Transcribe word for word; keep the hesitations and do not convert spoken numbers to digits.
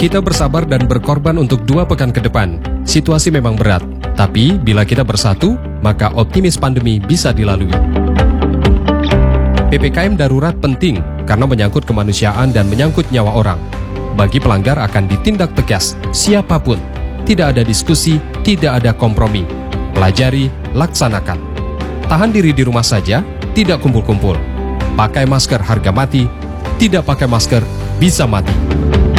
Kita bersabar dan berkorban untuk dua pekan ke depan. Situasi memang berat, tapi bila kita bersatu, maka optimis pandemi bisa dilalui. P P K M darurat penting karena menyangkut kemanusiaan dan menyangkut nyawa orang. Bagi pelanggar akan ditindak tegas, siapapun. Tidak ada diskusi, tidak ada kompromi. Pelajari, laksanakan. Tahan diri di rumah saja, tidak kumpul-kumpul. Pakai masker harga mati, tidak pakai masker bisa mati.